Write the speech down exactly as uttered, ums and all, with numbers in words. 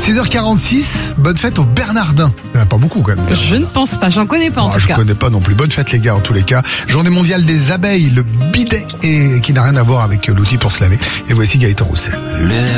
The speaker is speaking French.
seize heures quarante-six, bonne fête aux Bernardins. Il n'y en a pas beaucoup quand même. Je ne pense pas, j'en connais pas en Ah, tout je cas. connais pas non plus. Bonne fête les gars en tous les cas. Journée mondiale des abeilles, le bidet, et qui n'a rien à voir avec l'outil pour se laver. Et voici Gaëtan Roussel. Le